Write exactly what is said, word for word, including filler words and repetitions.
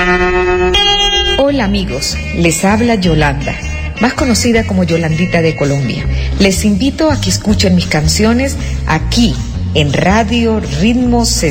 Hola amigos, les habla Yolanda, más conocida como Yolandita de Colombia. Les invito a que escuchen mis canciones aquí en Radio Ritmo sesenta